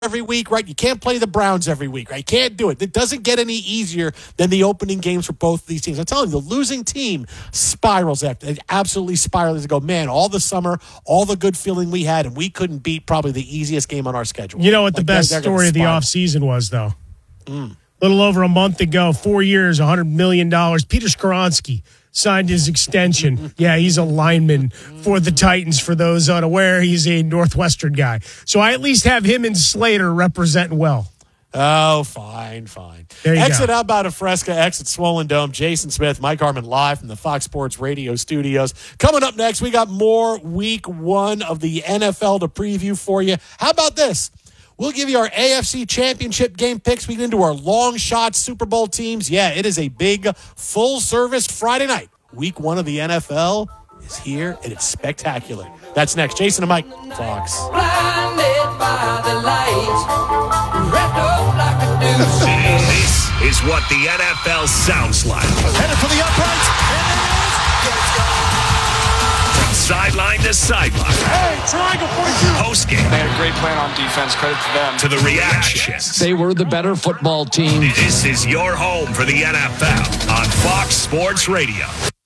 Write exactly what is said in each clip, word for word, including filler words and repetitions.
every week, right? You can't play the Browns every week, right? You can't do it. It doesn't get any easier than the opening games for both of these teams. I'm telling you, the losing team spirals after. It absolutely spirals. They go, man, all the summer, all the good feeling we had, and we couldn't beat probably the easiest game on our schedule. You know what like the best story of the offseason was, though? Mm. A little over a month ago, four years, one hundred million dollars. Peter Skoronski signed his extension. Yeah, he's a lineman for the Titans. For those unaware, he's a Northwestern guy. So I at least have him and Slater representing well. Oh, fine, fine. There you Exit go. Outbound of Fresca, exit Swollen Dome. Jason Smith, Mike Harmon live from the Fox Sports Radio studios. Coming up next, we got more week one of the N F L to preview for you. How about this? We'll give you our A F C Championship game picks. We get into our long shot Super Bowl teams. Yeah, it is a big full-service Friday night. Week one of the N F L is here, and it's spectacular. That's next. Jason and Mike, Fox. Blinded by the lights, wrapped up like a noose. This is what the N F L sounds like. Headed for the uprights, and it is. It's gone. From sideline to sideline. Hey, triangle forty-two. Post game. They had a great plan on defense. Credit to them. To the reactions. They were the better football team. This is your home for the N F L on Fox Sports Radio.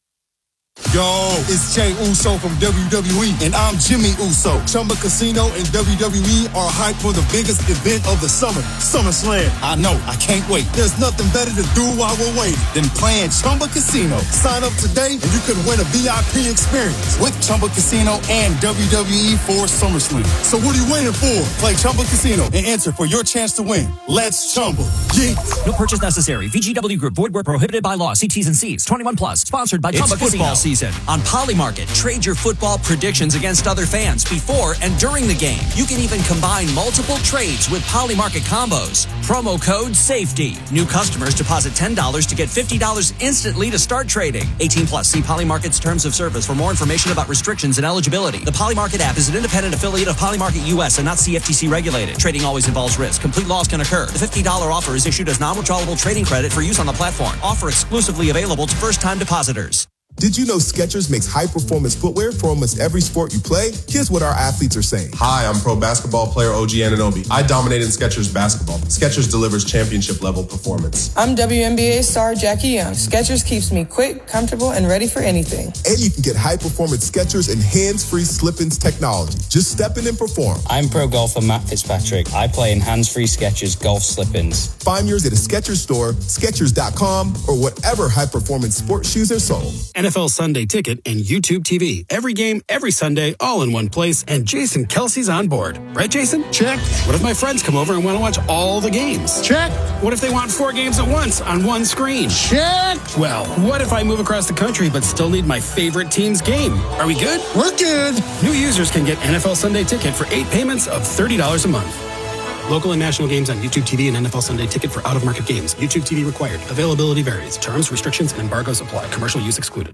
Yo, it's Jay Uso from W W E, and I'm Jimmy Uso. Chumba Casino and W W E are hyped for the biggest event of the summer, SummerSlam. I know, I can't wait. There's nothing better to do while we're waiting than playing Chumba Casino. Sign up today, and you could win a V I P experience with Chumba Casino and W W E for SummerSlam. So what are you waiting for? Play Chumba Casino and enter for your chance to win. Let's Chumba. Yeah. No purchase necessary. V G W Group. Void where prohibited by law. See T's and C's. twenty-one plus. Sponsored by Chumba Casino. It's football season on Polymarket. Trade your football predictions against other fans before and during the game. You can even combine multiple trades with Polymarket combos. Promo code SAFETY. New customers deposit ten dollars to get fifty dollars instantly to start trading. eighteen plus. See Polymarket's terms of service for more information about restrictions and eligibility. The Polymarket app is an independent affiliate of Polymarket U S and not C F T C regulated. Trading always involves risk. Complete loss can occur. The fifty dollars offer is issued as non-withdrawable trading credit for use on the platform. Offer exclusively available to first-time depositors. Did you know Skechers makes high-performance footwear for almost every sport you play? Here's what our athletes are saying. Hi, I'm pro basketball player O G Anunoby. I dominate in Skechers basketball. Skechers delivers championship-level performance. I'm W N B A star Jackie Young. Skechers keeps me quick, comfortable, and ready for anything. And you can get high-performance Skechers and hands-free slip-ins technology. Just step in and perform. I'm pro golfer Matt Fitzpatrick. I play in hands-free Skechers golf slip-ins. Find yours at a Skechers store, Skechers dot com, or whatever high-performance sports shoes are sold. N F L Sunday Ticket and YouTube T V. Every game, every Sunday, all in one place, and Jason Kelsey's on board. Right, Jason? Check. What if my friends come over and want to watch all the games? Check. What if they want four games at once on one screen? Check. Well, what if I move across the country but still need my favorite team's game? Are we good? We're good. New users can get N F L Sunday Ticket for eight payments of thirty dollars a month. Local and national games on YouTube T V and N F L Sunday Ticket for out-of-market games. YouTube T V required. Availability varies. Terms, restrictions, and embargoes apply. Commercial use excluded.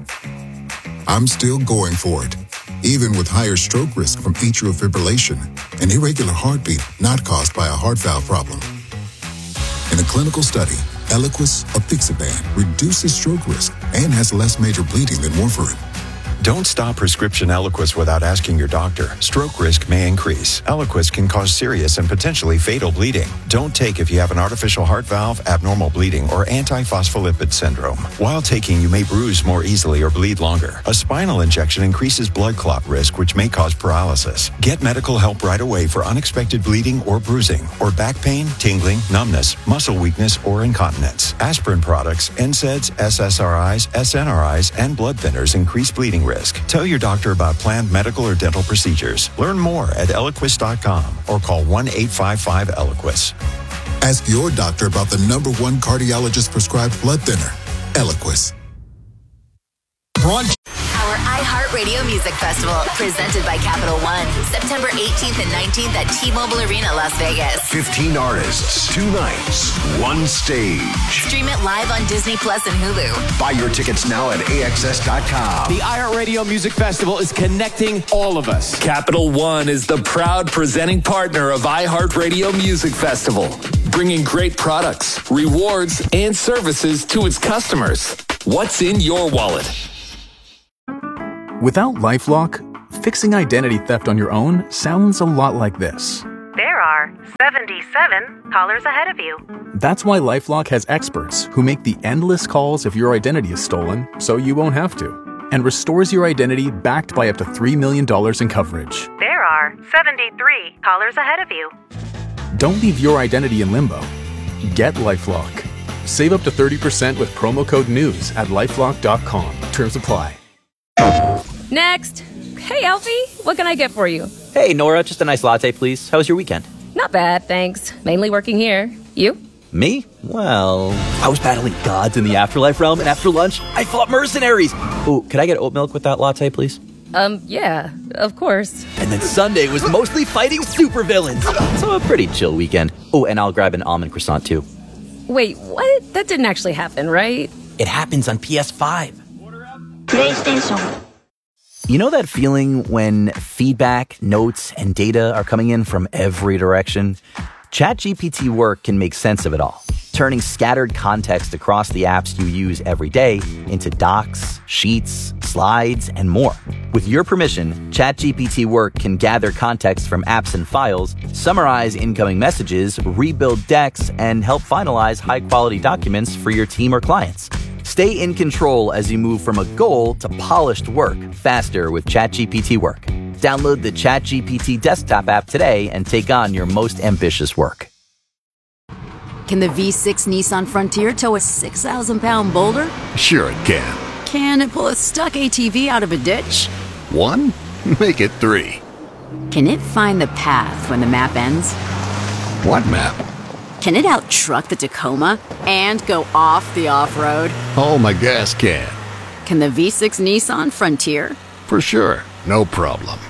I'm still going for it, even with higher stroke risk from atrial fibrillation, an irregular heartbeat not caused by a heart valve problem. In a clinical study, Eliquis apixaban reduces stroke risk and has less major bleeding than warfarin. Don't stop prescription Eliquis without asking your doctor. Stroke risk may increase. Eliquis can cause serious and potentially fatal bleeding. Don't take if you have an artificial heart valve, abnormal bleeding, or antiphospholipid syndrome. While taking, you may bruise more easily or bleed longer. A spinal injection increases blood clot risk, which may cause paralysis. Get medical help right away for unexpected bleeding or bruising, or back pain, tingling, numbness, muscle weakness, or incontinence. Aspirin products, N SAIDs, S S R Is, S N R Is, and blood thinners increase bleeding risk. Tell your doctor about planned medical or dental procedures. Learn more at Eliquis dot com or call one eight five five Eliquis. Ask your doctor about the number one cardiologist prescribed blood thinner, Eliquis. Our iHeartRadio Music Festival, presented by Capital One, September eighteenth and nineteenth at T-Mobile Arena, Las Vegas. fifteen artists, two nights, one stage. Stream it live on Disney Plus and Hulu. Buy your tickets now at A X S dot com. The iHeartRadio Music Festival is connecting all of us. Capital One is the proud presenting partner of iHeartRadio Music Festival, bringing great products, rewards, and services to its customers. What's in your wallet? Without LifeLock, fixing identity theft on your own sounds a lot like this. There are seventy-seven callers ahead of you. That's why LifeLock has experts who make the endless calls if your identity is stolen, so you won't have to, and restores your identity backed by up to three million dollars in coverage. There are seventy-three callers ahead of you. Don't leave your identity in limbo. Get LifeLock. Save up to thirty percent with promo code NEWS at lifelock dot com. Terms apply. Next. Hey, Alfie, what can I get for you? Hey, Nora, just a nice latte, please. How was your weekend? Not bad, thanks. Mainly working here. You? Me? Well, I was battling gods in the afterlife realm, and after lunch, I fought mercenaries. Ooh, could I get oat milk with that latte, please? Um, yeah, of course. And then Sunday was mostly fighting supervillains. So a pretty chill weekend. Oh, and I'll grab an almond croissant, too. Wait, what? That didn't actually happen, right? It happens on P S five. PlayStation. You know that feeling when feedback, notes, and data are coming in from every direction? ChatGPT Work can make sense of it all, turning scattered context across the apps you use every day into docs, sheets, slides, and more. With your permission, ChatGPT Work can gather context from apps and files, summarize incoming messages, rebuild decks, and help finalize high-quality documents for your team or clients. Stay in control as you move from a goal to polished work faster with ChatGPT Work. Download the ChatGPT desktop app today and take on your most ambitious work. Can the V six Nissan Frontier tow a six thousand pound boulder? Sure it can. Can it pull a stuck A T V out of a ditch? One? Make it three. Can it find the path when the map ends? What map? Can it out-truck the Tacoma and go off the off-road? Oh, my gas can. Can the V six Nissan Frontier? For sure. No problem.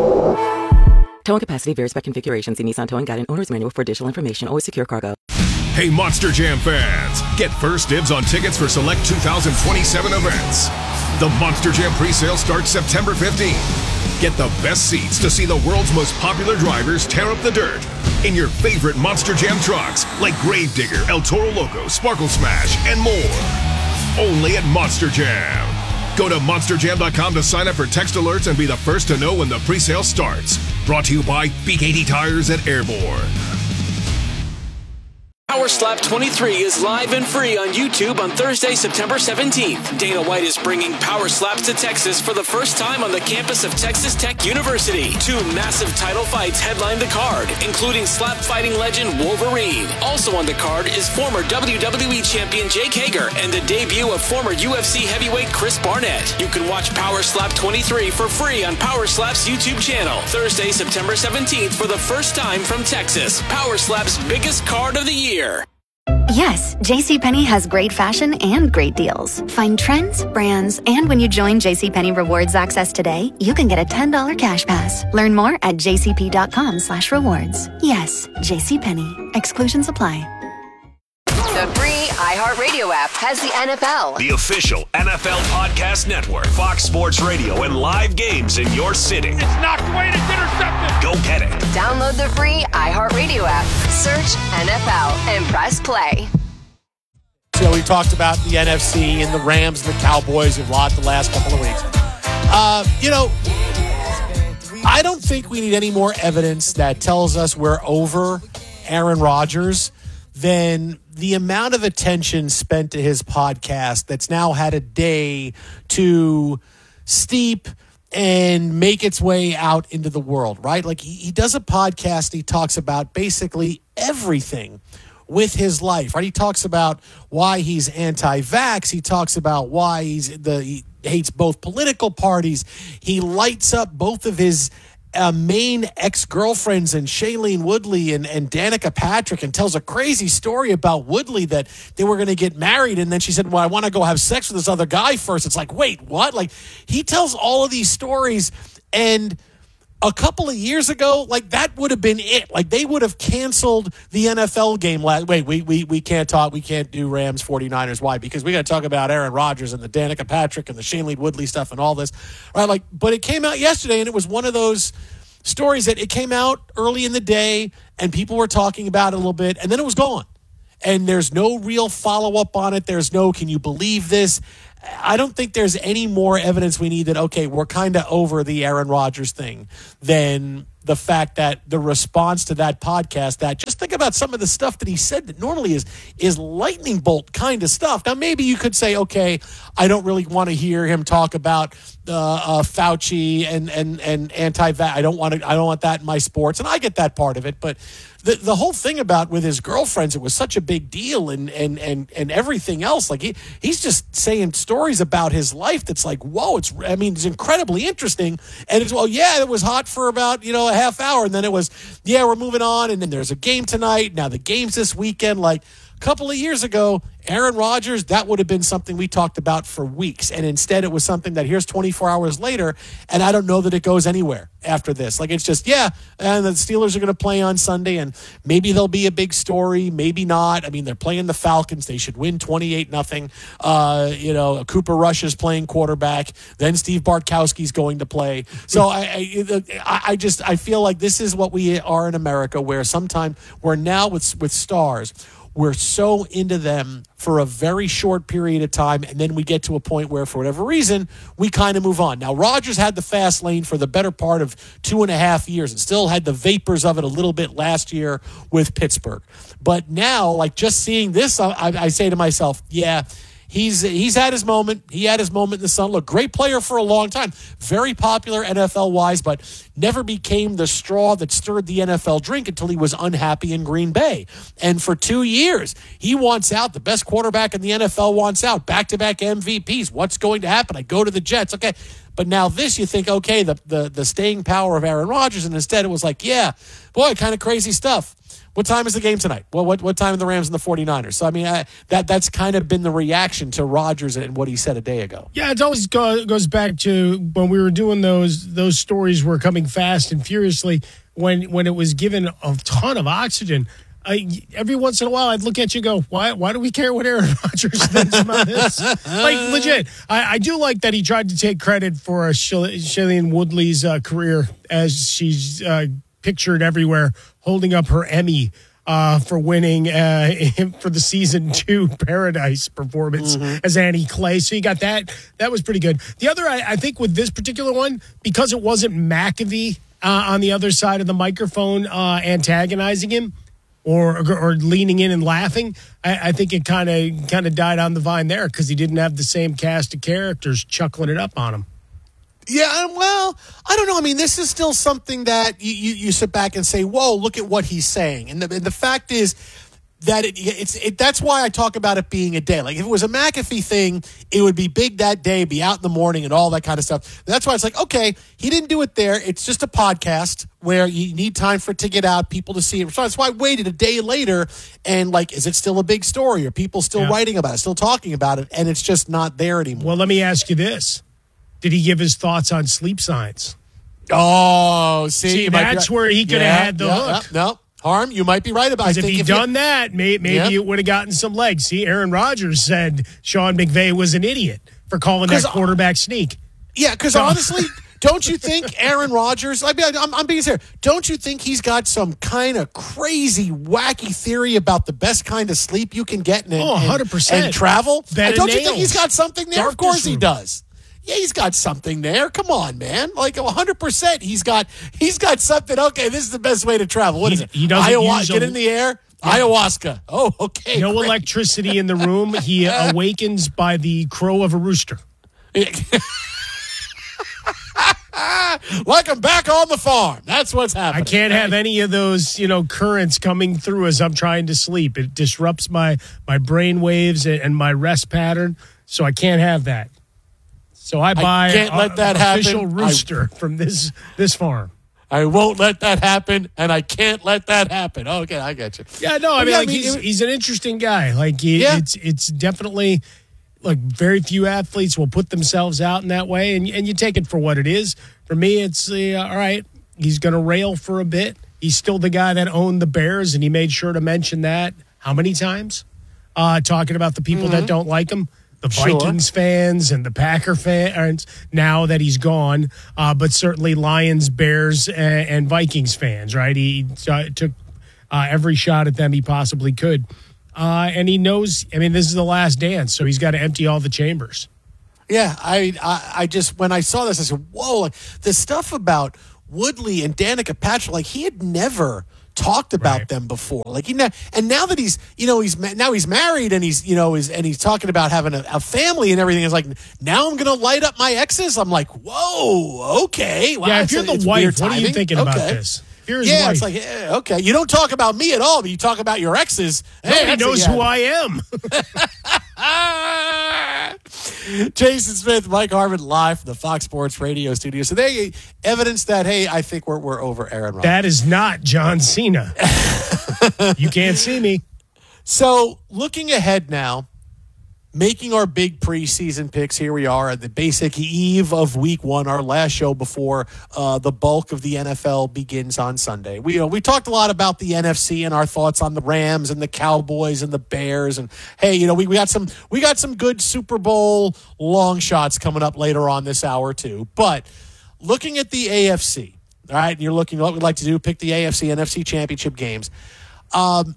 Towing capacity varies by configuration. See Nissan Towing Guide and Owner's Manual for additional information. Always secure cargo. Hey, Monster Jam fans. Get first dibs on tickets for select two thousand twenty-seven events. The Monster Jam presale starts September fifteenth. Get the best seats to see the world's most popular drivers tear up the dirt in your favorite Monster Jam trucks like Gravedigger, El Toro Loco, Sparkle Smash, and more. Only at Monster Jam. Go to monster jam dot com to sign up for text alerts and be the first to know when the presale starts. Brought to you by B K T Tires at Airborne. Power Slap twenty-three is live and free on YouTube on Thursday, September seventeenth. Dana White is bringing Power Slaps to Texas for the first time on the campus of Texas Tech University. Two massive title fights headline the card, including slap fighting legend Wolverine. Also on the card is former W W E champion Jake Hager and the debut of former U F C heavyweight Chris Barnett. You can watch Power Slap twenty-three for free on Power Slap's YouTube channel. Thursday, September seventeenth for the first time from Texas. Power Slap's biggest card of the year. Yes, JCPenney has great fashion and great deals. Find trends, brands, and when you join JCPenney Rewards Access today, you can get a ten dollars cash pass. Learn more at jcp.com slash rewards. Yes, JCPenney. Exclusions apply. The free iHeartRadio app has the N F L. The official N F L podcast network, Fox Sports Radio, and live games in your city. It's knocked away and it's intercepted. Go get it. Download the free iHeartRadio app. Search N F L and press play. So we talked about the N F C and the Rams and the Cowboys a lot the last couple of weeks. Uh, you know, I don't think we need any more evidence that tells us we're over Aaron Rodgers than the amount of attention spent to his podcast that's now had a day to steep and make its way out into the world, right? Like he, he does a podcast, he talks about basically everything with his life, right? He talks about why he's anti-vax. He talks about why he's the he hates both political parties. He lights up both of his Uh, main ex-girlfriends and Shailene Woodley and, and Danica Patrick, and tells a crazy story about Woodley that they were going to get married, and then she said, well, I want to go have sex with this other guy first. It's like, wait, what? Like, he tells all of these stories, and a couple of years ago, like, that would have been it. Like, they would have canceled the N F L game last. Wait, we we we can't talk. We can't do Rams forty-niners. Why? Because we got to talk about Aaron Rodgers and the Danica Patrick and the Shailene Woodley stuff and all this. Right? Like, but it came out yesterday, and it was one of those stories that it came out early in the day, and people were talking about it a little bit, and then it was gone. And there's no real follow-up on it. There's no, can you believe this? I don't think there's any more evidence we need that, okay, we're kind of over the Aaron Rodgers thing than the fact that the response to that podcast, that just think about some of the stuff that he said that normally is is lightning bolt kind of stuff. Now, maybe you could say, okay, I don't really want to hear him talk about uh, uh, Fauci and and and anti-vax. I don't want to. I don't want that in my sports, and I get that part of it. But the the whole thing about with his girlfriends, it was such a big deal, and and and and everything else. Like he he's just saying stories about his life that's like, whoa, it's. I mean, it's incredibly interesting. And it's, well, yeah, it was hot for about, you know, a half hour. And then it was, yeah, we're moving on. And then there's a game tonight. Now the game's this weekend. Like a couple of years ago, Aaron Rodgers, that would have been something we talked about for weeks. And instead it was something that here's twenty-four hours later. And I don't know that it goes anywhere after this. Like it's just, yeah, and the Steelers are going to play on Sunday. And maybe there'll be a big story. Maybe not. I mean, they're playing the Falcons. They should win twenty-eight nothing. Uh, you know, Cooper Rush is playing quarterback. Then Steve Bartkowski's going to play. So I, I, I just, I feel like this is what we are in America, where sometime we're now with, with stars, we're so into them for a very short period of time, and then we get to a point where, for whatever reason, we kind of move on. Now, Rodgers had the fast lane for the better part of two and a half years and still had the vapors of it a little bit last year with Pittsburgh. But now, like, just seeing this, I, I say to myself, yeah, He's he's had his moment. He had his moment in the sun. Look, great player for a long time. Very popular N F L-wise, but never became the straw that stirred the N F L drink until he was unhappy in Green Bay. And for two years, he wants out. The best quarterback in the N F L wants out. Back-to-back M V Ps. What's going to happen? I go to the Jets. Okay. But now this, you think, okay, the, the, the staying power of Aaron Rodgers, and instead it was like, yeah, boy, kind of crazy stuff. What time is the game tonight? Well, what what time are the Rams and the 49ers? So, I mean, I, that that's kind of been the reaction to Rodgers and what he said a day ago. Yeah, it always go, goes back to when we were doing those those stories were coming fast and furiously when when it was given a ton of oxygen. I, every once in a while, I'd look at you and go, why, why do we care what Aaron Rodgers thinks about this? Like, legit. I, I do like that he tried to take credit for Shailene Woodley's uh, career as she's uh, pictured everywhere, holding up her Emmy uh, for winning uh, for the season two Paradise performance mm-hmm. as Annie Clay. So you got that. That was pretty good. The other, I, I think with this particular one, because it wasn't McAfee uh, on the other side of the microphone uh, antagonizing him, Or, or leaning in and laughing, I, I think it kind of kind of died on the vine there because he didn't have the same cast of characters chuckling it up on him. Yeah, well, I don't know. I mean, this is still something that you, you, you sit back and say, whoa, look at what he's saying. And the, and the fact is that it, it's it, that's why I talk about it being a day. Like, if it was a McAfee thing, it would be big that day, be out in the morning and all that kind of stuff. That's why it's like, okay, he didn't do it there. It's just a podcast where you need time for it to get out, people to see it. So that's why I waited a day later and, like, is it still a big story? Are people still yeah. writing about it, still talking about it? And it's just not there anymore. Well, let me ask you this. Did he give his thoughts on sleep science? Oh, see. See, that's right. Where he could yeah, have had the yeah, hook. Yeah, no. Harm, you might be right about it. If he'd done that, may, maybe yeah. it would have gotten some legs. See, Aaron Rodgers said Sean McVay was an idiot for calling that quarterback sneak. Yeah, because so. honestly, don't you think Aaron Rodgers, I mean, I'm, I'm being serious, don't you think he's got some kind of crazy, wacky theory about the best kind of sleep you can get and, oh, one hundred percent. and, and travel? And don't nails. you think he's got something there? Darkness of course room. he does. Yeah, he's got something there. Come on, man. Like one hundred percent he's got he's got something. Okay, this is the best way to travel. What he, is it? He doesn't Ayahuasca. use a, Get in the air. Yeah. Ayahuasca. Oh, okay. No great. electricity in the room. He awakens by the crow of a rooster. Like I'm back on the farm. That's what's happening. I can't have any of those, you know, currents coming through as I'm trying to sleep. It disrupts my my brain waves and my rest pattern, so I can't have that. So I buy I can't a, let that a happen. official rooster I, from this this farm. I won't let that happen, and I can't let that happen. Oh, okay, I get you. Yeah, no, I mean, yeah, like I mean he's, it, he's an interesting guy. Like, he, yeah. it's it's definitely like very few athletes will put themselves out in that way, and and you take it for what it is. For me, it's uh, all right. He's going to rail for a bit. He's still the guy that owned the Bears, and he made sure to mention that how many times? Uh, talking about the people mm-hmm. that don't like him. The Vikings sure. fans and the Packer fans now that he's gone, uh, but certainly Lions, Bears, and, and Vikings fans, right? He uh, took uh, every shot at them he possibly could. Uh, and he knows, I mean, this is the last dance, so he's got to empty all the chambers. Yeah, I, I, I just, when I saw this, I said, whoa, like, the stuff about Woodley and Danica Patrick, like he had never talked about right. them before. Like he ne- and now that he's, you know, he's ma- now he's married and he's, you know, he's, and he's talking about having a, a family and everything. It's like, now I'm going to light up my exes. I'm like, whoa, okay. Wow, yeah, if you're a, the wife, what are you thinking okay. about this? Here's yeah, wife. It's like, eh, okay. You don't talk about me at all, but you talk about your exes. Nobody hey, knows a, yeah. who I am. Jason Smith, Mike Harmon, live from the Fox Sports Radio studio. So they evidence that, hey, I think we're we're over Aaron Rodgers. That is not John Cena. You can't see me. So looking ahead now, making our big preseason picks. Here we are at the basic eve of week one, our last show before uh, the bulk of the N F L begins on Sunday. We, you know, we talked a lot about the N F C and our thoughts on the Rams and the Cowboys and the Bears. And hey, you know, we, we got some we got some good Super Bowl long shots coming up later on this hour too. But looking at the A F C, all right, and you're looking what we'd like to do, pick the A F C, N F C championship games. Um,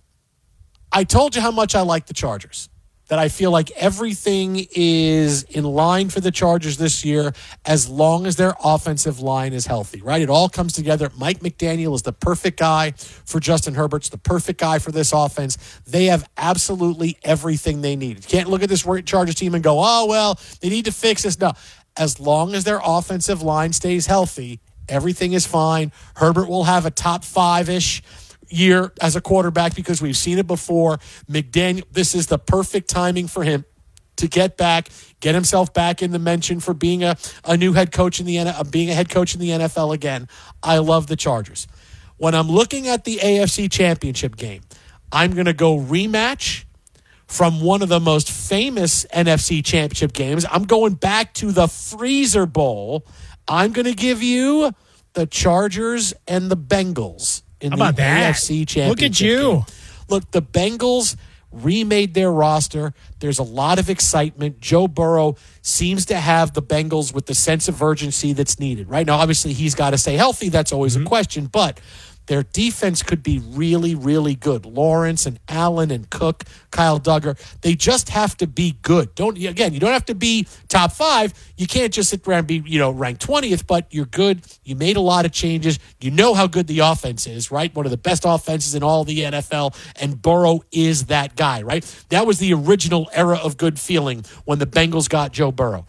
I told you how much I like the Chargers. That I feel like everything is in line for the Chargers this year as long as their offensive line is healthy, right? It all comes together. Mike McDaniel is the perfect guy for Justin Herbert's the perfect guy for this offense. They have absolutely everything they need. You can't look at this Chargers team and go, oh, well, they need to fix this. No, as long as their offensive line stays healthy, everything is fine. Herbert will have a top five-ish year as a quarterback because we've seen it before. McDaniel, this is the perfect timing for him to get back, get himself back in the mention for being a, a new head coach in the N F L, being a head coach in the N F L again. I love the Chargers. When I'm looking at the A F C Championship game, I'm going to go rematch from one of the most famous N F C Championship games. I'm going back to the Freezer Bowl. I'm going to give you the Chargers and the Bengals. In How about the that? A F C Championship Look at you. game. Look, the Bengals remade their roster. There's a lot of excitement. Joe Burrow seems to have the Bengals with the sense of urgency that's needed. Right now, obviously, he's got to stay healthy. That's always mm-hmm. a question. But their defense could be really, really good. Lawrence and Allen and Cook, Kyle Duggar, they just have to be good. Don't again, you don't have to be top five. You can't just sit there and be, you know, ranked twentieth, but you're good. You made a lot of changes. You know how good the offense is, right? One of the best offenses in all the N F L, and Burrow is that guy, right? That was the original era of good feeling when the Bengals got Joe Burrow.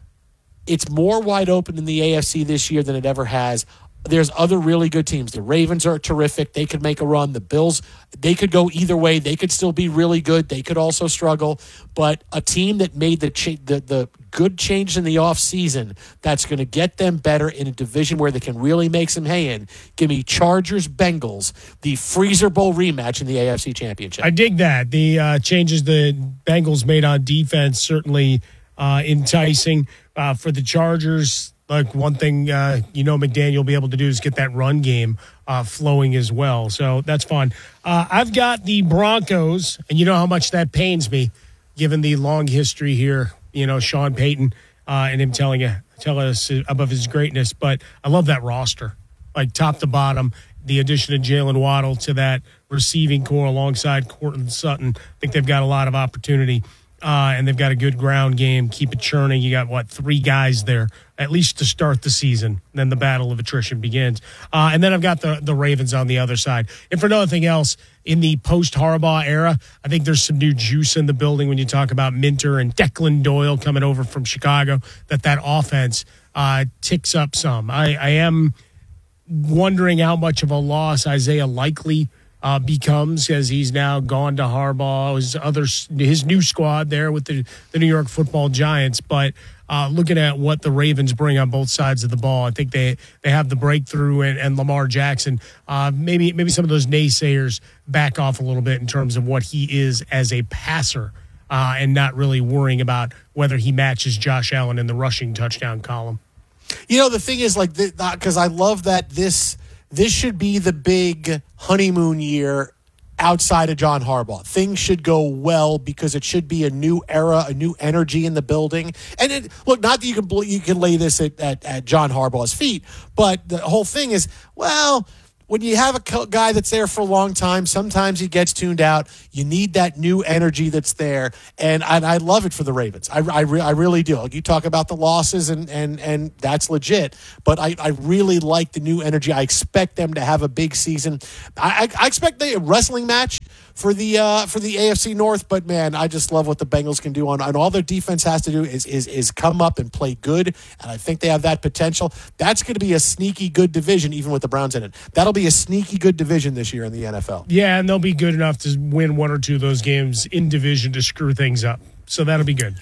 It's more wide open in the A F C this year than it ever has. There's other really good teams. The Ravens are terrific. They could make a run. The Bills, they could go either way. They could still be really good. They could also struggle. But a team that made the cha- the, the good changes in the offseason that's going to get them better in a division where they can really make some hay in. Give me Chargers-Bengals, the Freezer Bowl rematch in the A F C Championship. I dig that. The uh, changes the Bengals made on defense certainly uh, enticing uh, for the Chargers. Like one thing, uh, you know, McDaniel will be able to do is get that run game uh, flowing as well. So that's fun. Uh, I've got the Broncos, and you know how much that pains me, given the long history here. You know, Sean Payton uh, and him telling you, telling us about his greatness. But I love that roster, like top to bottom. The addition of Jalen Waddle to that receiving core alongside Courtland Sutton. I think they've got a lot of opportunity. Uh, and they've got a good ground game. Keep it churning. You got, what, three guys there, at least to start the season. Then the battle of attrition begins. Uh, and then I've got the, the Ravens on the other side. And for nothing else, in the post-Harbaugh era, I think there's some new juice in the building when you talk about Minter and Declan Doyle coming over from Chicago, that that offense uh, ticks up some. I, I am wondering how much of a loss Isaiah Likely Uh, becomes as he's now gone to Harbaugh, his other his new squad there with the, the New York Football Giants. But uh, looking at what the Ravens bring on both sides of the ball, I think they they have the breakthrough, and, and Lamar Jackson. Uh, maybe maybe some of those naysayers back off a little bit in terms of what he is as a passer, uh, and not really worrying about whether he matches Josh Allen in the rushing touchdown column. You know, the thing is, like, because I love that this. This should be the big honeymoon year outside of John Harbaugh. Things should go well because it should be a new era, a new energy in the building. And it, look, not that you can you can lay this at, at, at John Harbaugh's feet, but the whole thing is, well, when you have a co- guy that's there for a long time, sometimes he gets tuned out. You need that new energy that's there, and, and I love it for the Ravens. I, I, re- I really do. Like you talk about the losses, and and and that's legit, but I, I really like the new energy. I expect them to have a big season. I, I, I expect a wrestling match for the uh, for the A F C North, but man, I just love what the Bengals can do. On and all their defense has to do is is is come up and play good, and I think they have that potential. That's going to be a sneaky good division, even with the Browns in it. That'll be a sneaky good division this year in the N F L. Yeah, and they'll be good enough to win one or two of those games in division to screw things up. So that'll be good.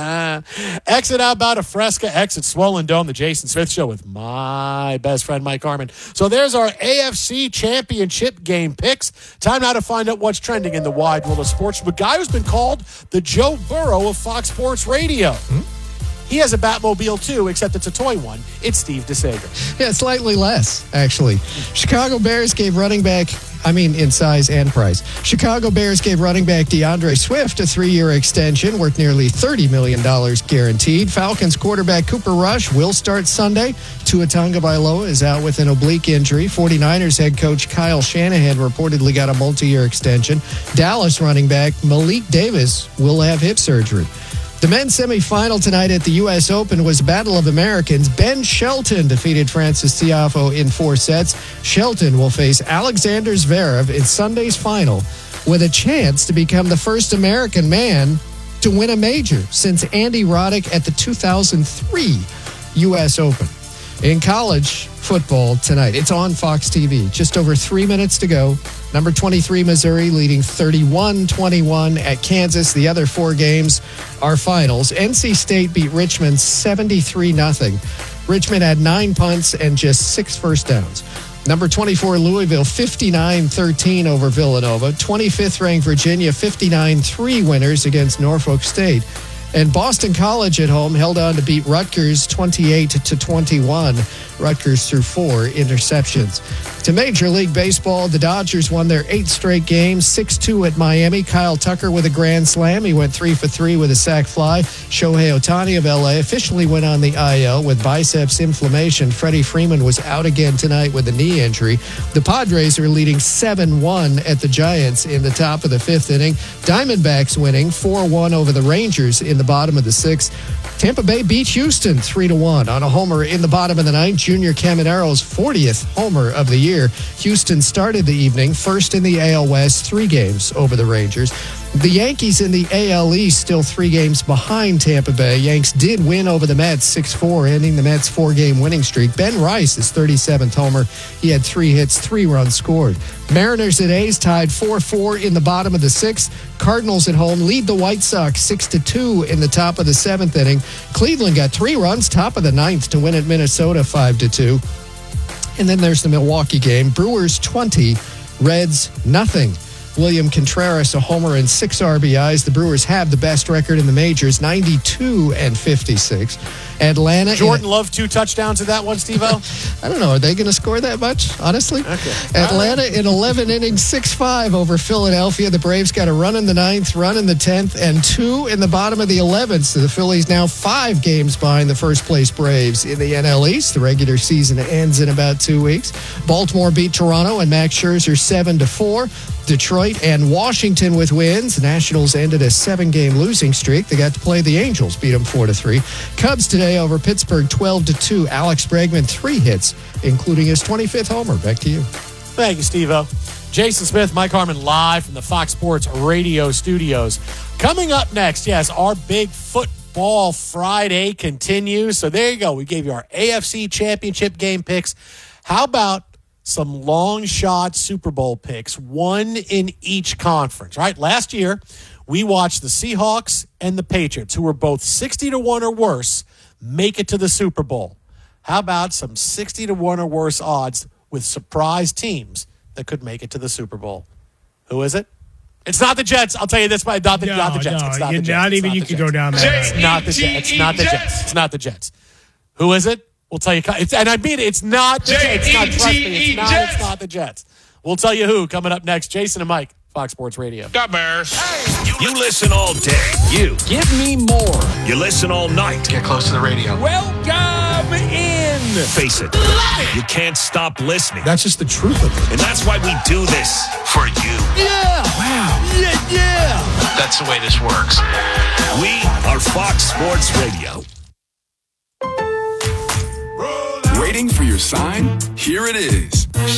Exit out about a Fresca, exit Swollen Dome, the Jason Smith Show with my best friend Mike Harmon. So there's our A F C Championship game picks. Time now to find out what's trending in the wide world of sports. The guy who's been called the Joe Burrow of Fox Sports Radio. Hmm? He has a Batmobile too, except it's a toy one. It's Steve DeSager. Yeah, slightly less, actually. Chicago Bears gave running back, I mean in size and price. Chicago Bears gave running back DeAndre Swift a three-year extension worth nearly thirty million dollars guaranteed. Falcons quarterback Cooper Rush will start Sunday. Tua Tagovailoa is out with an oblique injury. 49ers head coach Kyle Shanahan reportedly got a multi-year extension. Dallas running back Malik Davis will have hip surgery. The men's semifinal tonight at the U S Open was Battle of Americans. Ben Shelton defeated Francis Tiafoe in four sets. Shelton will face Alexander Zverev in Sunday's final with a chance to become the first American man to win a major since Andy Roddick at the two thousand three U S Open. In college football tonight, it's on Fox T V. Just over three minutes to go. Number twenty-three, Missouri, leading thirty-one twenty-one at Kansas. The other four games are finals. N C State beat Richmond seventy-three nothing. Richmond had nine punts and just six first downs. Number twenty-four, Louisville, fifty-nine thirteen over Villanova. twenty-fifth ranked Virginia, fifty-nine three winners against Norfolk State. And Boston College at home held on to beat Rutgers twenty-eight to twenty-one. Rutgers threw four interceptions. To Major League Baseball, the Dodgers won their eighth straight game, six two at Miami. Kyle Tucker with a grand slam. He went three for three with a sac fly. Shohei Ohtani of L A officially went on the I L with biceps inflammation. Freddie Freeman was out again tonight with a knee injury. The Padres are leading seven one at the Giants in the top of the fifth inning. Diamondbacks winning four one over the Rangers in the bottom of the sixth. Tampa Bay beat Houston three to one on a homer in the bottom of the ninth. Junior Camaro's fortieth homer of the year. Houston started the evening first in the A L West, three games over the Rangers. The Yankees in the A L East still three games behind Tampa Bay. Yanks did win over the Mets six four, ending the Mets' four-game winning streak. Ben Rice, his thirty-seventh homer. He had three hits, three runs scored. Mariners and A's tied four four in the bottom of the sixth. Cardinals at home lead the White Sox six to two in the top of the seventh inning. Cleveland got three runs, top of the ninth, to win at Minnesota five to two. And then there's the Milwaukee game. Brewers twenty, Reds nothing. William Contreras a homer and six R B Is. The Brewers have the best record in the majors, ninety-two and fifty-six. Atlanta. Jordan in, Love two touchdowns in that one, Steve-O? I don't know. Are they going to score that much, honestly? Okay. Atlanta right. in eleven innings, six five over Philadelphia. The Braves got a run in the ninth, run in the tenth, and two in the bottom of the eleventh. So the Phillies now five games behind the first place Braves in the N L East. The regular season ends in about two weeks. Baltimore beat Toronto and Max Scherzer seven to four. Detroit and Washington with wins. The Nationals ended a seven-game losing streak. They got to play the Angels, beat them four to three. Cubs today over Pittsburgh twelve to two. Alex Bregman, three hits, including his twenty-fifth homer. Back to you. Thank you, Steve-O. Jason Smith, Mike Harmon, live from the Fox Sports Radio studios. Coming up next, yes, our big football Friday continues. So there you go. We gave you our A F C Championship game picks. How about some long shot Super Bowl picks, one in each conference, right? Last year, we watched the Seahawks and the Patriots, who were both sixty to one or worse, make it to the Super Bowl. How about some sixty to one or worse odds with surprise teams that could make it to the Super Bowl? Who is it? It's not the Jets. I'll tell you this, but not the, no, not the Jets. No, it's not the Jets. Not even you could go down there. It's not the Jets. It's not the Jets. It's not the Jets. Who is it? We'll tell you, it's, and I mean it, it's not the Jets. It's not, trust me, it's not, it's not the Jets. We'll tell you who coming up next. Jason and Mike, Fox Sports Radio. Got Bears. Hey, you listen all day. You. Give me more. You listen all night. Get close to the radio. Welcome in Face it, you can't stop listening. That's just the truth of it. And that's why we do this for you. Yeah! Wow. Yeah, yeah! That's the way this works. We are Fox Sports Radio. Waiting for your sign? Here it is.